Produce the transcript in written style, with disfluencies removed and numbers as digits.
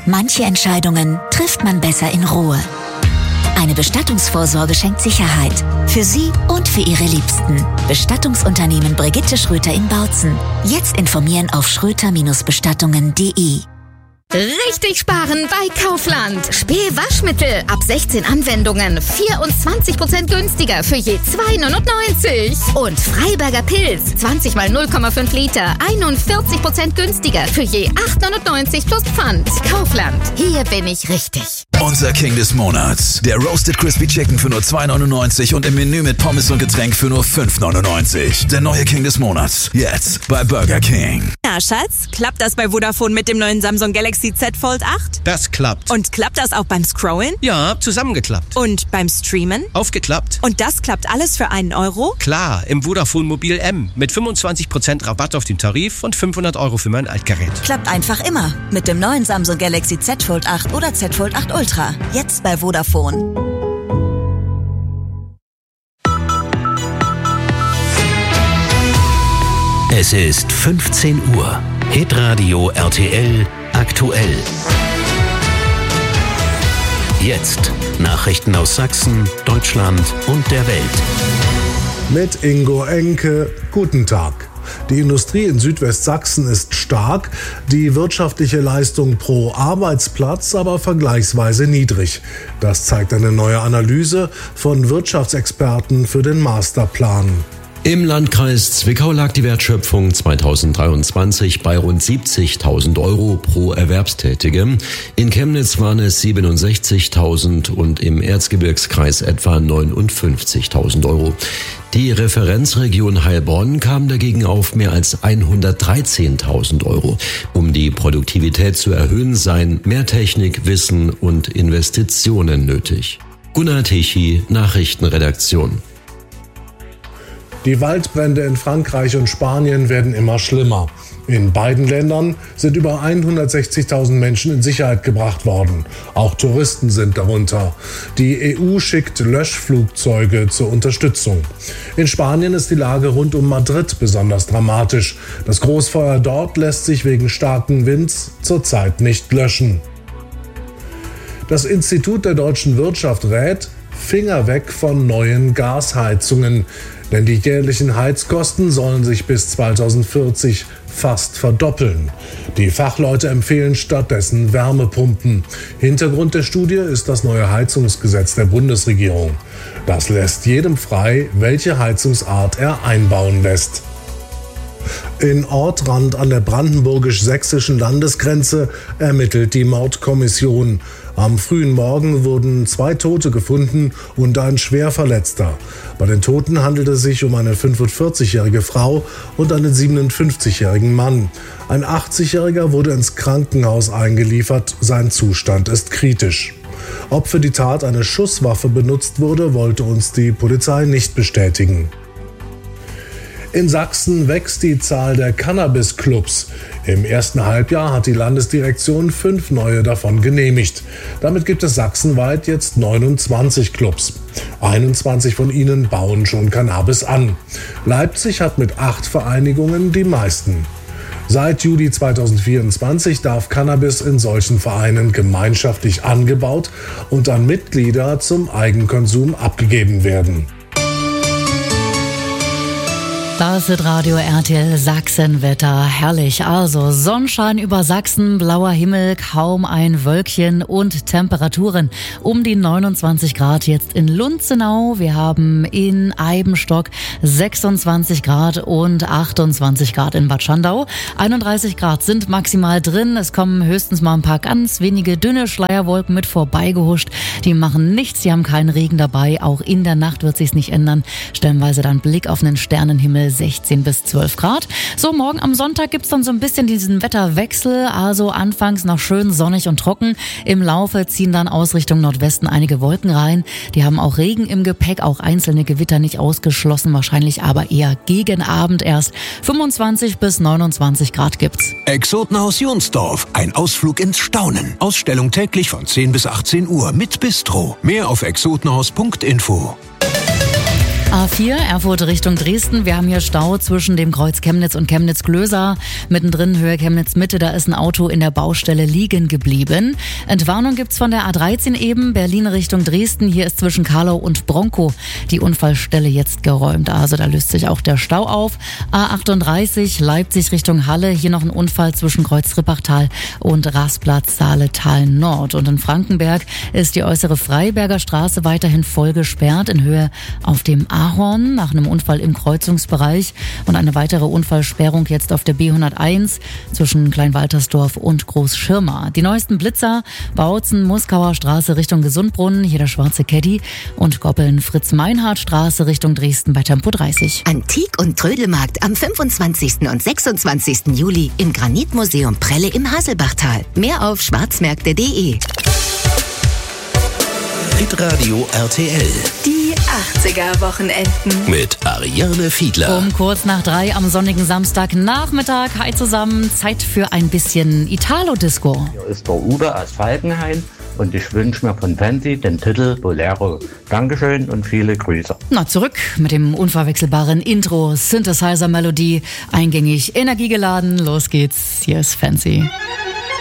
Manche Entscheidungen trifft man besser in Ruhe. Eine Bestattungsvorsorge schenkt Sicherheit. Für Sie und für Ihre Liebsten. Bestattungsunternehmen Brigitte Schröter in Bautzen. Jetzt informieren auf schröter-bestattungen.de. Richtig sparen bei Kaufland. Spül-Waschmittel ab 16 Anwendungen 24% günstiger für je 2,99. Und Freiberger Pilz 20 mal 0,5 Liter 41% günstiger für je 8,99 plus Pfand. Kaufland, hier bin ich richtig. Unser King des Monats. Der Roasted Crispy Chicken für nur 2,99 und im Menü mit Pommes und Getränk für nur 5,99. Der neue King des Monats. Jetzt bei Burger King. Na, Schatz, klappt das bei Vodafone mit dem neuen Samsung Galaxy Z Fold 8? Das klappt. Und klappt das auch beim Scrollen? Ja, zusammengeklappt. Und beim Streamen? Aufgeklappt. Und das klappt alles für einen Euro? Klar, im Vodafone Mobil M. Mit 25% Rabatt auf den Tarif und 500 Euro für mein Altgerät. Klappt einfach immer. Mit dem neuen Samsung Galaxy Z Fold 8 oder Z Fold 8 Ultra. Jetzt bei Vodafone. Es ist 15 Uhr. Hitradio RTL aktuell. Jetzt Nachrichten aus Sachsen, Deutschland und der Welt. Mit Ingo Enke, guten Tag. Die Industrie in Südwestsachsen ist stark, die wirtschaftliche Leistung pro Arbeitsplatz aber vergleichsweise niedrig. Das zeigt eine neue Analyse von Wirtschaftsexperten für den Masterplan. Im Landkreis Zwickau lag die Wertschöpfung 2023 bei rund 70.000 Euro pro Erwerbstätige. In Chemnitz waren es 67.000 und im Erzgebirgskreis etwa 59.000 Euro. Die Referenzregion Heilbronn kam dagegen auf mehr als 113.000 Euro. Um die Produktivität zu erhöhen, seien mehr Technik, Wissen und Investitionen nötig. Gunnar Tichy, Nachrichtenredaktion. Die Waldbrände in Frankreich und Spanien werden immer schlimmer. In beiden Ländern sind über 160.000 Menschen in Sicherheit gebracht worden. Auch Touristen sind darunter. Die EU schickt Löschflugzeuge zur Unterstützung. In Spanien ist die Lage rund um Madrid besonders dramatisch. Das Großfeuer dort lässt sich wegen starken Winds zurzeit nicht löschen. Das Institut der deutschen Wirtschaft rät, Finger weg von neuen Gasheizungen. Denn die jährlichen Heizkosten sollen sich bis 2040 fast verdoppeln. Die Fachleute empfehlen stattdessen Wärmepumpen. Hintergrund der Studie ist das neue Heizungsgesetz der Bundesregierung. Das lässt jedem frei, welche Heizungsart er einbauen lässt. In Ortrand an der brandenburgisch-sächsischen Landesgrenze ermittelt die Mordkommission. Am frühen Morgen wurden 2 Tote gefunden und ein Schwerverletzter. Bei den Toten handelt es sich um eine 45-jährige Frau und einen 57-jährigen Mann. Ein 80-jähriger wurde ins Krankenhaus eingeliefert, sein Zustand ist kritisch. Ob für die Tat eine Schusswaffe benutzt wurde, wollte uns die Polizei nicht bestätigen. In Sachsen wächst die Zahl der Cannabis-Clubs. Im ersten Halbjahr hat die Landesdirektion 5 neue davon genehmigt. Damit gibt es sachsenweit jetzt 29 Clubs. 21 von ihnen bauen schon Cannabis an. Leipzig hat mit 8 Vereinigungen die meisten. Seit Juli 2024 darf Cannabis in solchen Vereinen gemeinschaftlich angebaut und an Mitglieder zum Eigenkonsum abgegeben werden. Das ist Radio RTL Sachsenwetter. Herrlich. Also Sonnenschein über Sachsen, blauer Himmel, kaum ein Wölkchen und Temperaturen um die 29 Grad jetzt in Lunzenau. Wir haben in Eibenstock 26 Grad und 28 Grad in Bad Schandau. 31 Grad sind maximal drin. Es kommen höchstens mal ein paar ganz wenige dünne Schleierwolken mit vorbeigehuscht. Die machen nichts, die haben keinen Regen dabei. Auch in der Nacht wird sich's nicht ändern. Stellenweise dann Blick auf den Sternenhimmel. 16 bis 12 Grad. So, morgen am Sonntag gibt's dann so ein bisschen diesen Wetterwechsel. Also anfangs noch schön sonnig und trocken. Im Laufe ziehen dann aus Richtung Nordwesten einige Wolken rein. Die haben auch Regen im Gepäck, auch einzelne Gewitter nicht ausgeschlossen. Wahrscheinlich aber eher gegen Abend erst. 25 bis 29 Grad gibt's. Exotenhaus Jonsdorf. Ein Ausflug ins Staunen. Ausstellung täglich von 10 bis 18 Uhr mit Bistro. Mehr auf exotenhaus.info. A4, Erfurt Richtung Dresden. Wir haben hier Stau zwischen dem Kreuz Chemnitz und Chemnitz-Glösa. Mittendrin Höhe Chemnitz-Mitte, da ist ein Auto in der Baustelle liegen geblieben. Entwarnung gibt's von der A13 eben, Berlin Richtung Dresden. Hier ist zwischen Karlau und Bronkow die Unfallstelle jetzt geräumt. Also da löst sich auch der Stau auf. A38, Leipzig Richtung Halle. Hier noch ein Unfall zwischen Kreuz Rippachtal und Rasplatz Saaletal Nord. Und in Frankenberg ist die äußere Freiberger Straße weiterhin voll gesperrt in Höhe auf dem Ahorn nach einem Unfall im Kreuzungsbereich und eine weitere Unfallsperrung jetzt auf der B101 zwischen Kleinwaltersdorf und Großschirma. Die neuesten Blitzer, Bautzen, Muskauer Straße Richtung Gesundbrunnen, hier der schwarze Caddy und Goppeln Fritz-Meinhardt-Straße Richtung Dresden bei Tempo 30. Antik- und Trödelmarkt am 25. und 26. Juli im Granitmuseum Prelle im Haselbachtal. Mehr auf schwarzmärkte.de. Hitradio RTL. Die 80er-Wochenenden. Mit Ariane Fiedler. Um kurz nach 3 am sonnigen Samstagnachmittag. Hi zusammen, Zeit für ein bisschen Italo-Disco. Hier ist der Uwe aus Falkenhain und ich wünsche mir von Fancy den Titel Bolero. Dankeschön und viele Grüße. Na, zurück mit dem unverwechselbaren Intro, Synthesizer-Melodie, eingängig energiegeladen. Los geht's, hier ist Fancy.